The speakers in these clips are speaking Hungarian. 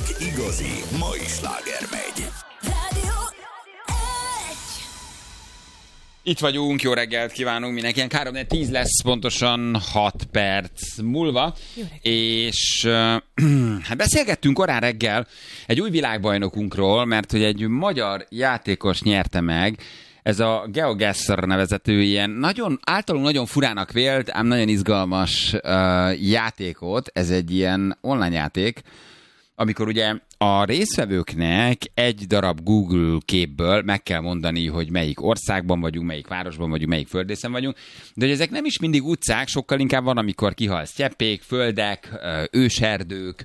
igazi mai sláger megy. Itt vagyunk, jó reggelt kívánunk mindenkinek. 3-10 lesz pontosan 6 perc múlva. És hát beszélgettünk korán reggel egy új világbajnokunkról, mert hogy egy magyar játékos nyerte meg, ez a GeoGuessr nevezető ilyen általunk nagyon furának vélt, ám nagyon izgalmas játékot. Ez egy ilyen online játék, amikor ugye a résztvevőknek egy darab Google képből meg kell mondani, hogy melyik országban vagyunk, melyik városban vagyunk, melyik földrészen vagyunk, de hogy ezek nem is mindig utcák, sokkal inkább van, amikor kihal sztyeppék, földek, őserdők,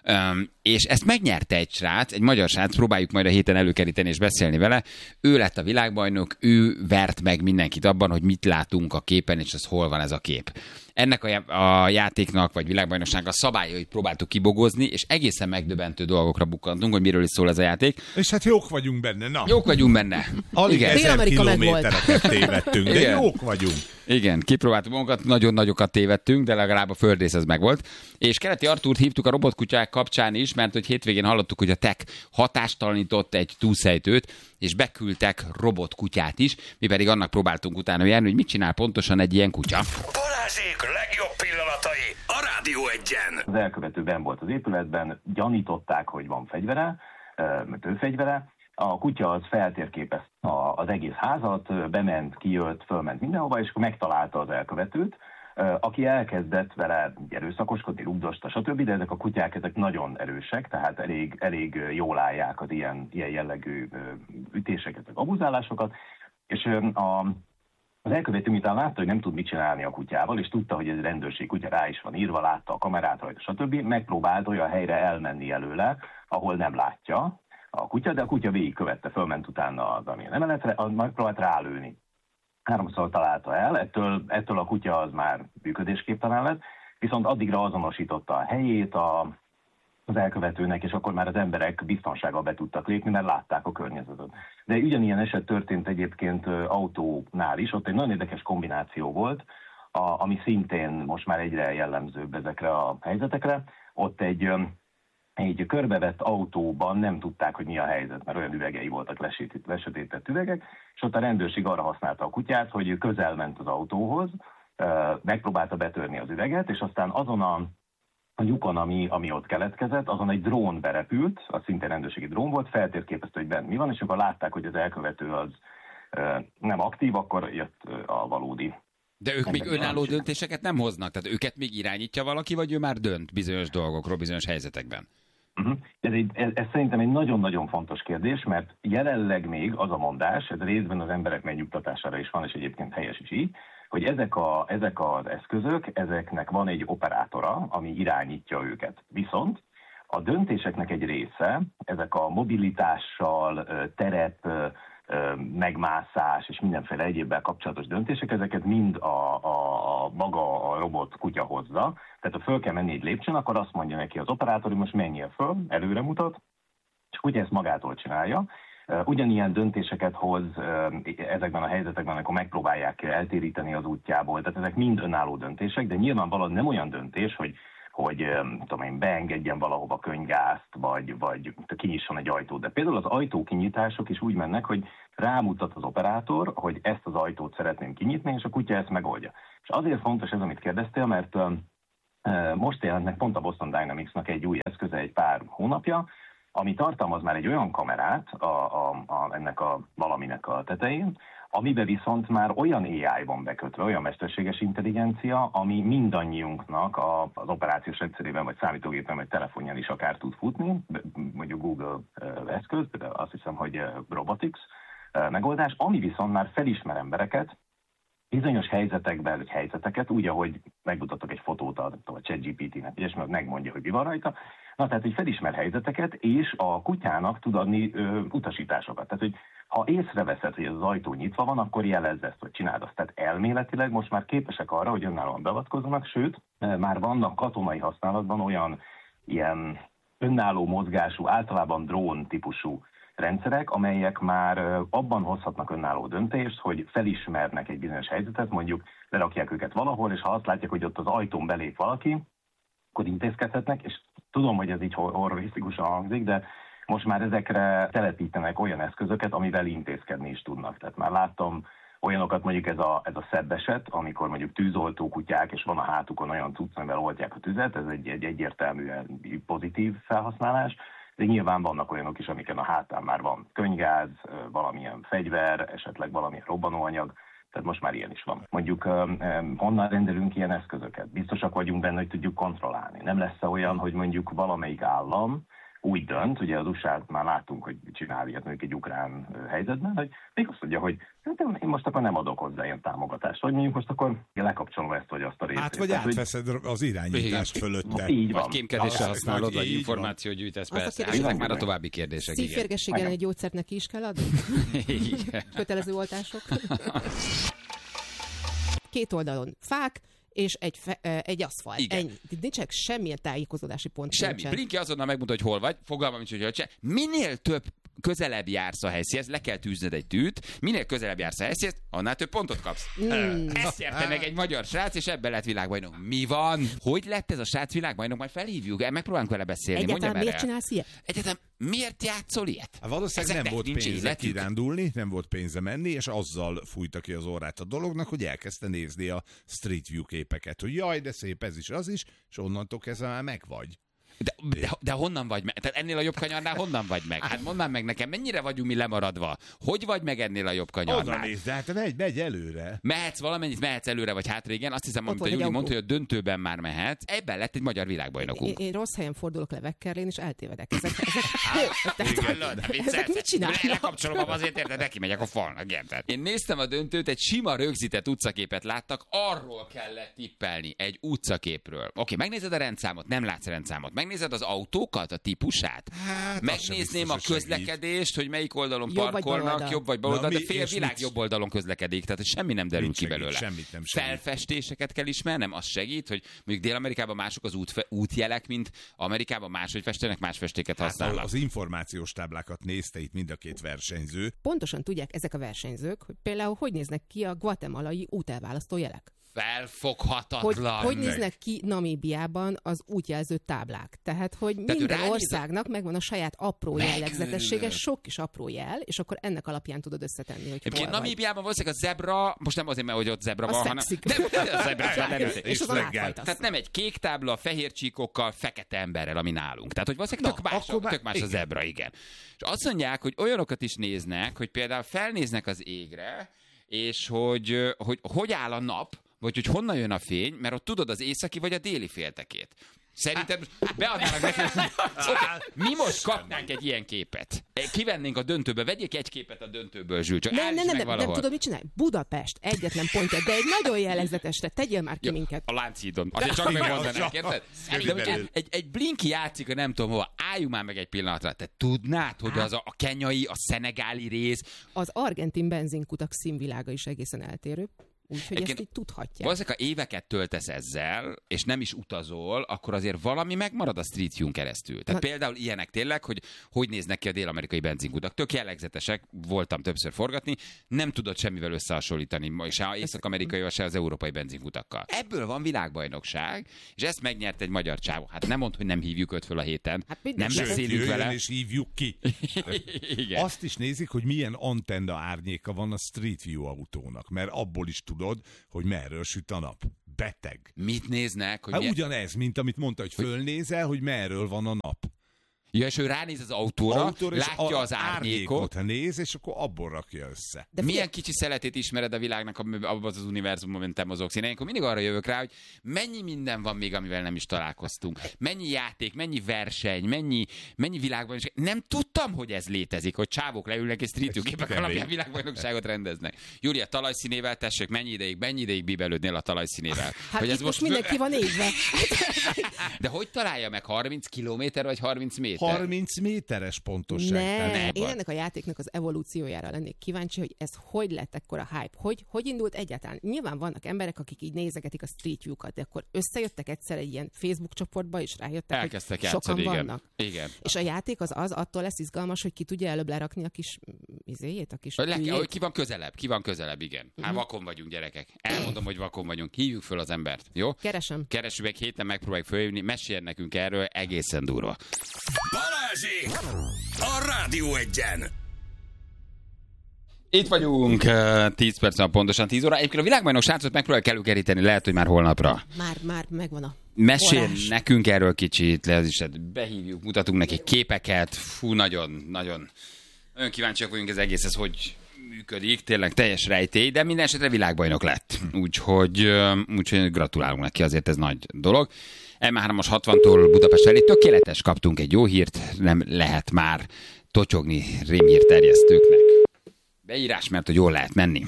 és ezt megnyerte egy srác, egy magyar srác, próbáljuk majd a héten előkeríteni és beszélni vele. Ő lett a világbajnok, ő vert meg mindenkit abban, hogy mit látunk a képen, és az hol van ez a kép. Ennek a játéknak, vagy világbajnokságnak a szabályait próbáltuk kibogozni, és egészen megdöbbentő dolgokra bukkantunk, hogy miről is szól ez a játék. És hát jók vagyunk benne, na. Jók vagyunk benne. Alig 1000 kilométereket tévedtünk, de igen. Jók vagyunk. Igen, kipróbáltuk magunkat, nagyon nagyokat tévedtünk, de legalább a földrész ez megvolt. És Keleti Artúrt hívtuk a robotkutyák kapcsán is, mert hogy hétvégén hallottuk, hogy a tech hatástalanított egy túlszejtőt, és beküldtek robotkutyát is, mi pedig annak próbáltunk utána járni, hogy mit csinál pontosan egy ilyen kutya. Balázsék legjobb pillanatai a Rádió 1-en. Az elkövető benn volt az épületben, gyanították, hogy van fegyvere, tőfegyvere. A kutya az feltérképezte az egész házat, bement, kijött, fölment mindenhova, és akkor megtalálta az elkövetőt, aki elkezdett vele erőszakoskodni, rugdosta, stb., de ezek a kutyák ezek nagyon erősek, tehát elég jól állják az ilyen jellegű ütéseket, vagy abuzálásokat, és az elkövető, miután látta, hogy nem tud mit csinálni a kutyával, és tudta, hogy ez rendőrség kutya, rá is van írva, látta a kamerát rajta, stb., megpróbált olyan helyre elmenni előle, ahol nem látja a kutya, de a kutya végigkövette, fölment utána az amilyen emeletre, megpróbált rálőni. 3-szor találta el, ettől a kutya az már működésképtelen lett, viszont addigra azonosította a helyét az elkövetőnek, és akkor már az emberek biztonsággal be tudtak lépni, mert látták a környezetet. De ugyanilyen eset történt egyébként autónál is, ott egy nagyon érdekes kombináció volt, ami szintén most már egyre jellemzőbb ezekre a helyzetekre. Ott egy körbevett autóban nem tudták, hogy mi a helyzet, mert olyan üvegei voltak, lesötétett üvegek, és ott a rendőrség arra használta a kutyát, hogy közel ment az autóhoz, megpróbálta betörni az üveget, és aztán azon a lyukon, ami ott keletkezett, azon egy drón berepült, az szintén rendőrségi drón volt, feltérképezte, hogy bent mi van, és akkor látták, hogy az elkövető az nem aktív, akkor jött a valódi. De ők még önálló döntéseket nem hoznak, tehát őket még irányítja valaki, vagy ő már dönt bizonyos dolgokról, bizonyos helyzetekben? Ez szerintem egy nagyon-nagyon fontos kérdés, mert jelenleg még az a mondás, ez részben az emberek megnyugtatására is van, és egyébként helyes is így, hogy ezek az eszközök, ezeknek van egy operátora, ami irányítja őket. Viszont a döntéseknek egy része, ezek a mobilitással, terep, megmászás és mindenféle egyébbel kapcsolatos döntések, ezeket mind maga a robot kutya hozza. Tehát ha föl kell menni egy lépcsőn, akkor azt mondja neki az operátor, hogy most menjél föl, előre mutat, és a kutya ezt magától csinálja. Ugyanilyen döntéseket hoz ezekben a helyzetekben, amikor megpróbálják eltéríteni az útjából. Tehát ezek mind önálló döntések, de nyilvánvalóan nem olyan döntés, hogy tudom én, beengedjen valahova könyvgázt, vagy kinyisson egy ajtót. De például az ajtókinyitások is úgy mennek, hogy rámutat az operátor, hogy ezt az ajtót szeretném kinyitni, és a kutya ezt megoldja. És azért fontos ez, amit kérdeztél, mert most jelent meg pont a Boston Dynamics-nak egy új eszköze egy pár hónapja, ami tartalmaz már egy olyan kamerát ennek a valaminek a tetején, amiben viszont már olyan AI van bekötve, olyan mesterséges intelligencia, ami mindannyiunknak az operációs rendszerében, vagy számítógépen, vagy telefonján is akár tud futni, mondjuk Google eszköz, de azt hiszem, hogy Robotics megoldás, ami viszont már felismer embereket, bizonyos helyzetekben, vagy helyzeteket, úgy, ahogy megmutatok egy fotót a ChatGPT-nek, és megmondja, hogy mi van rajta. Na, tehát, hogy felismer helyzeteket, és a kutyának tud adni utasításokat. Tehát, hogy ha észreveszed, hogy ez az ajtó nyitva van, akkor jelezz ezt, hogy csináld azt. Tehát elméletileg most már képesek arra, hogy önállóan beavatkozzanak, sőt, már vannak katonai használatban olyan ilyen önálló mozgású, általában drón típusú rendszerek, amelyek már abban hozhatnak önálló döntést, hogy felismernek egy bizonyos helyzetet, mondjuk lerakják őket valahol, és ha azt látják, hogy ott az ajtón belép valaki, akkor intézkedhetnek, és Tudom, hogy ez így horrorisztikusan hangzik, de most már ezekre telepítenek olyan eszközöket, amivel intézkedni is tudnak. Tehát már láttam olyanokat, mondjuk ez a szebb eset, amikor mondjuk tűzoltó kutyák, és van a hátukon olyan cucc, amivel oltják a tüzet, ez egy egyértelműen pozitív felhasználás, de nyilván vannak olyanok is, amiken a hátán már van könygáz, valamilyen fegyver, esetleg valamilyen robbanóanyag, tehát most már ilyen is van. Mondjuk honnan rendelünk ilyen eszközöket? Biztosak vagyunk benne, hogy tudjuk kontrollálni. Nem lesz olyan, hogy mondjuk valamelyik állam úgy dönt, ugye az USA-t már láttunk, hogy csinál ilyet mondjuk egy ukrán helyzetben, hogy még azt mondja, hogy én most akkor nem adok hozzá ilyen támogatást, vagy mondjuk most akkor lekapcsolom ezt vagy azt a részét. Hát vagy átveszed az irányítást fölötte. Így van. Vagy kémkedésre használod, vagy információt gyűjtesz, persze. Ezek már a további kérdések. Szívférgességgel egy gyógyszert neki is kell adni? Kötelező oltások. Két oldalon fák, és egy aszfalt. Ennyi. Nincsenek semmilyen tájékozódási pont. Semmi. Blinky azonnal megmondta, hogy hol vagy, fogalmam nincs, hogy minél több közelebb jársz a helyszínhez, le kell tűzned egy tűt, minél közelebb jársz a helyszínhez, annál több pontot kapsz. Ezt érte meg egy magyar srác, és ebben lett világbajnok. Mi van? Hogy lett ez a srác világbajnok? Majd felhívjuk, megpróbálunk vele beszélni. Egyáltalán miért csinálsz ilyet? Egyáltalán miért játszol ilyet? Valószínűleg nem volt pénze kirándulni, nem volt pénze menni, és azzal fújta ki az orrát a dolognak, hogy elkezdte nézni a Street View képeket, hogy jaj, de szép ez is, az is, és onnantól kezdve már megvagy. De honnan vagy meg? Tehát ennél a jobb kanyarnál honnan vagy meg? Hát mondd már meg nekem, mennyire vagyunk mi lemaradva? Hogy vagy meg ennél a jobb kanyarnál? Oda nézd, hát megy előre. Mehetsz valamennyit, mehetsz előre vagy hátra, igen. Azt hiszem, mondta Júli, mondta, hogy a döntőben már mehetsz. Ebben lett egy magyar világbajnokunk. Én rossz helyen fordulok le Vekkerlén, és eltévedek. Ezek mit csinálnak? Lekapcsolom, azért érted, neki megyek a falnak, érted? Én néztem a döntőt, egy sima rögzített utcaképet láttak, arról kellett tippelni egy utcaképről. Oké, megnézed a rendszámot, nem látsz rendszámot. Megnézed az autókat, a típusát? Hát, megnézném a közlekedést, hogy melyik oldalon parkolnak, jobb vagy bal oldal, de fél világ jobb oldalon közlekedik, tehát semmmi nem derül ki belőle. Semmit nem segít. Felfestéseket kell ismernem, az segít, hogy mondjuk Dél-Amerikában mások az útjelek, mint Amerikában máshogy festenek, más festéket használnak. Az információs táblákat nézte itt mind a két versenyző. Pontosan tudják ezek a versenyzők, hogy például hogy néznek ki a guatemalai útelválasztó jelek. Felfoghatatlan. Hogy néznek ki Namíbiában az útjelző táblák. Tehát, hogy minden országnak megvan a saját apró jellegzetessége, sok kis apró jel, és akkor ennek alapján tudod összetenni, hogy hol vagy. Namíbiában valószínűleg a zebra, most nem azért, mert hogy ott zebra van, hanem... A zebra és az reggel. Tehát nem egy kék tábla, fehér csíkokkal, fekete emberrel, ami nálunk. Tehát, hogy valószínűleg tök más a zebra, igen. És azt mondják, hogy olyanokat is néznek, hogy például felnéznek az égre, és hogy áll a nap, vagy hogy honnan jön a fény, mert ott tudod az északi vagy a déli féltekét. Szerintem beadnának neki. Mi most kapnánk egy ilyen képet. Kivennénk a döntőbe, vegyék egy képet a döntőből, Zsül, csak nem tudom, mit csinálj. Budapest, egyetlen pontja, de egy nagyon jellegzetesre, tegyél már ki minket. A Lánchídon. Azért csak megmondanák, érted? Egy Blinky játszik, nem tudom hova, álljunk már meg egy pillanatra. Te tudnád, hogy az a kenyai, a szenegáli rész... Az argentin benzinkutak színvilága is egészen eltérő. Úgyhogy ezt így tudhatják. Valószínűleg, ha éveket töltesz ezzel, és nem is utazol, akkor azért valami megmarad a Street View-n keresztül. Tehát például ilyenek tényleg, hogy néznek ki a dél-amerikai benzinkutak. Tök jellegzetesek, voltam többször forgatni, nem tudod semmivel összehasonlítani, se az észak-amerikai, se az európai benzinkutakkal. Ebből van világbajnokság, és ezt megnyert egy magyar csávó. Hát nem mondd, hogy nem hívjuk őt föl a héten. Hát nem beszélünk vele. És hívjuk ki. Igen. Azt is nézik, hogy milyen antenna árnyéka van a Street View autónak, mert abból is tudod, hogy merről süt a nap. Beteg. Mit néznek? Hogy ugyanez, mint amit mondta, hogy fölnézel, hogy merről van a nap. Ja, és ő ránéz az autóra, látja az árnyékot. Néz, és akkor abból rakja össze. De milyen kicsi szeletét ismered a világnak abban az univerzumban, mint te mozogsz. Én ilyenkor mindig arra jövök rá, hogy mennyi minden van még, amivel nem is találkoztunk. Mennyi játék, mennyi verseny, mennyi világbajnokság. Nem tudtam, hogy ez létezik, hogy csávok leülnek és street képek alapján világbajnokságot rendeznek. Júlia, talajszínével tessék, mennyi ideig bíbelődnél a talajszínével? Hát hogy ez most mindenki van égve. De hogy találja meg 30 kilométer vagy 30 méter? 30 méteres pontosság. Én ennek a játéknak az evolúciójára lennék kíváncsi, hogy ez hogy lett ekkora hype, hogy indult egyáltalán. Nyilván vannak emberek, akik így nézegetik a Street View-kat, de akkor összejöttek egyszer egy ilyen Facebook csoportba, és rájöttek, elkezdtek hogy sokan játszani, vannak. Igen. És a játék az attól lesz izgalmas, hogy ki tudja előbb lerakni a kis izéjét, a kis ki van közelebb, igen. Hát vakon vagyunk, gyerekek. Elmondom, hogy vakon vagyunk. Hívjuk föl az embert, jó? Keresünk meg héten, megpróbáljuk fölhívni, meséljen nekünk erről, egészen durva. Balázsék! A Rádió Egyen! Itt vagyunk, 10 perc, pontosan 10 óra. Egyébként a világbajnok srácot megpróbáljuk előkeríteni, lehet, hogy már holnapra. Már megvan a Mesél nekünk erről kicsit, behívjuk, mutatunk neki képeket. Fú, nagyon kíváncsiak vagyunk ez egész, ez hogy működik, tényleg teljes rejtély, de minden esetre világbajnok lett. Úgyhogy gratulálunk neki, azért ez nagy dolog. M3-as 60-tól Budapest felé tökéletes, kaptunk egy jó hírt, nem lehet már totyogni rémhírterjesztőknek. Beírás, mert hogy jól lehet menni.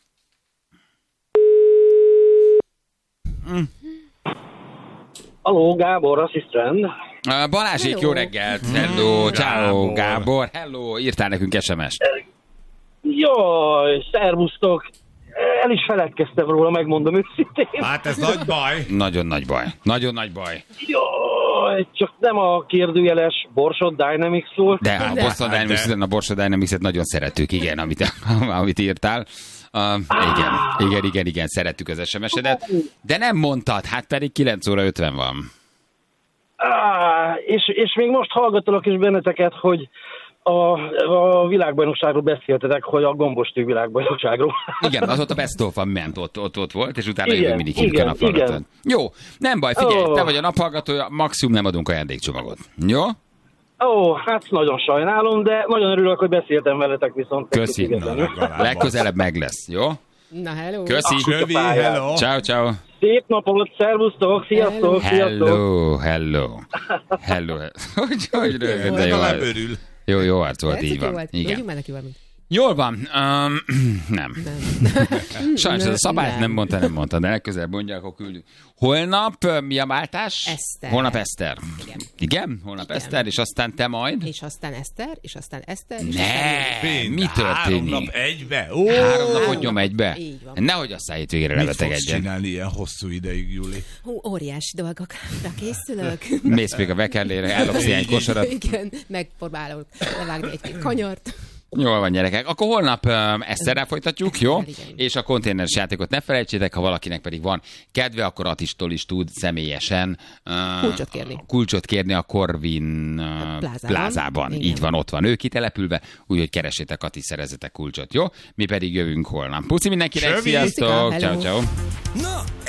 Halló, Gábor, asszisztent. Balázsék, jó reggelt. Hello, ciao, Gábor. Hello, írtál nekünk SMS-t. Jaj, szervusztok. El is feledkeztem róla, megmondom őszintén. Hát ez nagy baj. Nagyon nagy baj. Nagyon nagy baj. Jaj, csak nem a kérdőjeles Borsod Dynamics szólt. De a Borsod Dynamics-et nagyon szeretjük, igen, amit írtál. Igen, szerettük az SMS-edet. De nem mondtad, hát pedig 9 óra 50 van. És még most hallgatlak is benneteket, hogy a világbajnokságról beszéltetek, hogy a gombostű világbajnokságról. Igen, az ott a best of ment, ott volt, és utána jövünk mindig hívjuk a naphallgatót. Jó, nem baj, figyelj, te vagy a naphallgatója, maximum nem adunk ajándékcsomagot. Jó? Hát nagyon sajnálom, de nagyon örülök, hogy beszéltem veletek viszont. Köszi. Legközelebb meg lesz, jó? Na, hello. Köszi. Hello. Ciao. Szép napot, szervusztok, sziasztok. Hello. Hogy rögtön, de jó. Örül. Jó arc volt, így van. Igen. Már neki valamit. Jól van. Nem. Sajnos ez a szabályt nem mondta, de legközelebb mondja, akkor küldünk. Holnap mi a váltás? Eszter. Holnap Eszter. Igen? Holnap igen. Eszter, és aztán te majd? És aztán Eszter, és aztán Eszter. Mi történik? 3 nap egybe? 3 napot nyom egybe? Nehogy aztán hétvégére lebetegedjen. Mit fogsz csinálni ilyen hosszú ideig, Juli? Óriási dolgokra készülök. Mész még a vekerlére, ellopsz ilyen kosarat. Igen, megpróbálok levágni egy kanyart. Jól van, gyerekek. Akkor holnap Eszterrel folytatjuk, jó? És a konténeres játékot ne felejtsétek, ha valakinek pedig van kedve, akkor Attistól is tud személyesen kulcsot kérni a Corvin plázában. Így van, ott van ő kitelepülve, úgyhogy keresétek Ati, szerezzetek kulcsot, jó? Mi pedig jövünk holnap. Puszi mindenkinek, sziasztok! Ciao. Na,